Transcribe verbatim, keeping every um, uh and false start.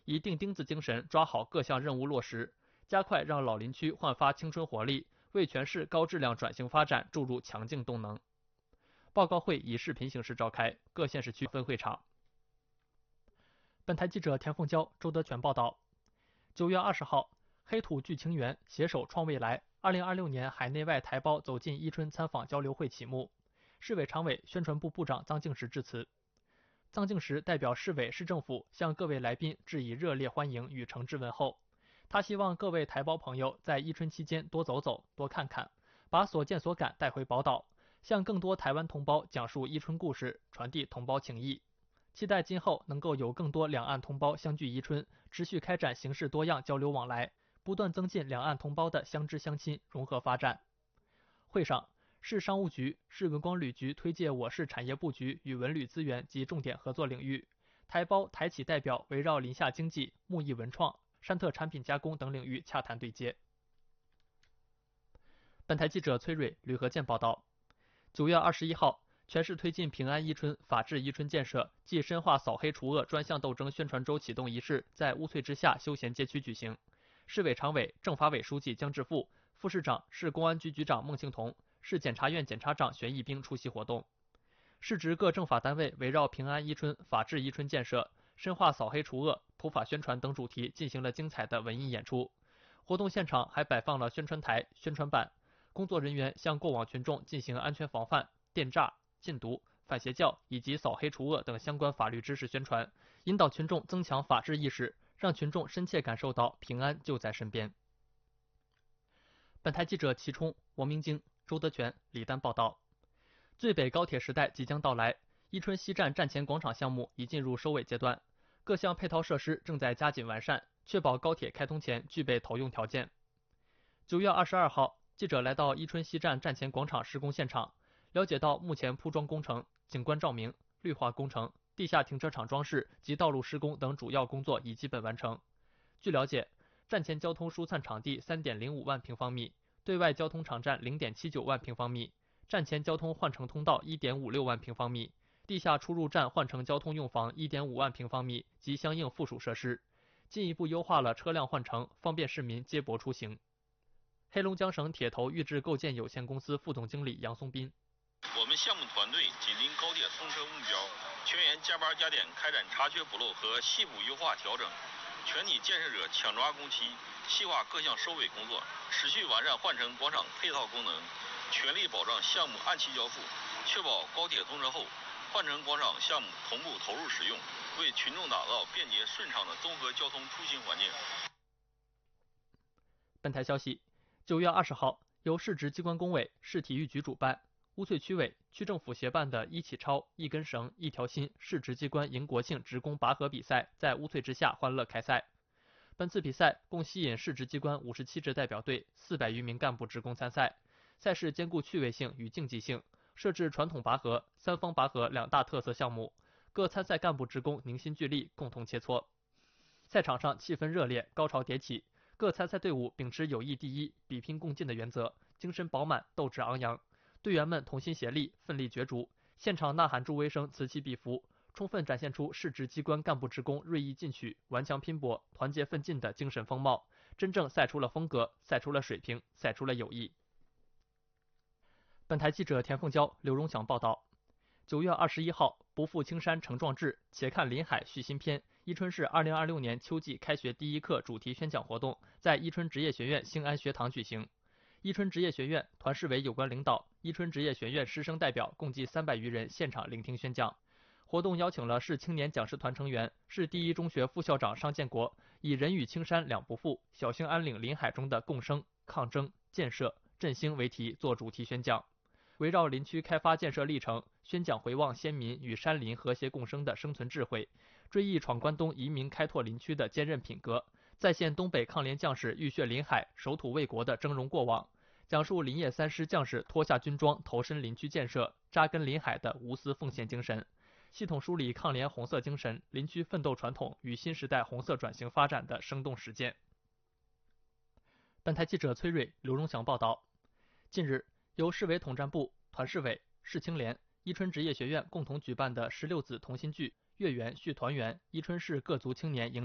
以钉钉子精神抓好各项任务落实，加快让老林区焕发青春活力，为全市高质量转型发展注入强劲动能。报告会以视频形式召开，各县市区分会场。本台记者田凤娇、周德全报道。九月二十号，黑土聚情缘，携手创未来。二零二六年海内外台胞走进伊春参访交流会启幕。市委常委、宣传部部长臧敬时致辞。臧敬时代表市委市政府向各位来宾致以热烈欢迎与诚挚问候。他希望各位台胞朋友在伊春期间多走走、多看看，把所见所感带回宝岛，向更多台湾同胞讲述伊春故事，传递同胞情谊。期待今后能够有更多两岸同胞相聚伊春，持续开展形式多样交流往来，不断增进两岸同胞的相知相亲、融合发展。会上，市商务局、市文光旅局推介我市产业布局与文旅资源及重点合作领域，台胞台企代表围绕林下经济、木艺文创、山特产品加工等领域洽谈对接。本台记者崔蕊、吕和健报道。九月二十一号，全市推进平安伊春、法治伊春建设暨深化扫黑除恶专项斗争宣传周启动仪式在乌翠之下休闲街区举行。市委常委、政法委书记姜志富、副市长、市公安局局长孟庆彤、市检察院检察长玄义兵出席活动。市直各政法单位围绕平安伊春、法治伊春建设、深化扫黑除恶、普法宣传等主题进行了精彩的文艺演出。活动现场还摆放了宣传台、宣传板，工作人员向过往群众进行安全防范、电诈、禁毒、反邪教以及扫黑除恶等相关法律知识宣传，引导群众增强法治意识，让群众深切感受到平安就在身边。本台记者齐冲、王明京、周德全、李丹报道。最北高铁时代即将到来，伊春西站站前广场项目已进入收尾阶段，各项配套设施正在加紧完善，确保高铁开通前具备投用条件。九月二十二号，记者来到伊春西站站前广场施工现场，了解到目前铺装工程、景观照明、绿化工程、地下停车场装饰及道路施工等主要工作已基本完成。据了解，站前交通疏散场地 三点零五万平方米，对外交通场站 零点七九万平方米，站前交通换乘通道 一点五六万平方米，地下出入站换乘交通用房 一点五万平方米及相应附属设施，进一步优化了车辆换乘，方便市民接驳出行。黑龙江省铁头预制构建有限公司副总经理杨松斌。 我们项目团队紧盯高铁通车目标，全员加班加点开展查缺补漏和细部优化调整，全体建设者抢抓工期，细化各项收尾工作，持续完善换乘广场配套功能，全力保障项目按期交付，确保高铁通车后换乘广场项目同步投入使用，为群众打造便捷顺畅的综合交通出行环境。 本台消息，九月二十号，由市直机关工委、市体育局主办，乌翠区委、区政府协办的一起超、一根绳、一条心市直机关迎国庆职工拔河比赛在乌翠之下欢乐开赛。本次比赛共吸引市直机关五十七支代表队、四百余名干部职工参赛。赛事兼顾趣味性与竞技性，设置传统拔河、三方拔河两大特色项目，各参赛干部职工凝心聚力，共同切磋。赛场上气氛热烈，高潮迭起。各参赛队伍秉持友谊第一、比拼共进的原则，精神饱满，斗志昂扬。队员们同心协力，奋力角逐，现场呐喊助威声此起彼伏，充分展现出市直机关干部职工锐意进取、顽强拼搏、团结奋进的精神风貌，真正赛出了风格，赛出了水平，赛出了友谊。本台记者田凤娇、刘荣祥报道。九月二十一号，不负青山成壮志，且看林海续新篇。伊春市二零二六年秋季开学第一课主题宣讲活动在伊春职业学院兴安学堂举行。伊春职业学院团市委有关领导、伊春职业学院师生代表共计三百余人现场聆听宣讲。活动邀请了市青年讲师团成员、市第一中学副校长商建国，以人与青山两不负，小兴安岭林海中的共生、抗争、建设、振兴为题做主题宣讲。围绕林区开发建设历程，宣讲回望先民与山林和谐共生的生存智慧，追忆闯关东移民开拓林区的坚韧品格，再现东北抗联将士浴血林海、守土卫国的峥嵘过往，讲述林业三师将士脱下军装投身林区建设、扎根林海的无私奉献精神，系统梳理抗联红色精神、林区奋斗传统与新时代红色转型发展的生动实践。本台记者崔蕊、刘荣祥报道。近日，由市委统战部、团市委、市青联、伊春职业学院共同举办的十六子同心聚月圆续团圆伊春市各族青年迎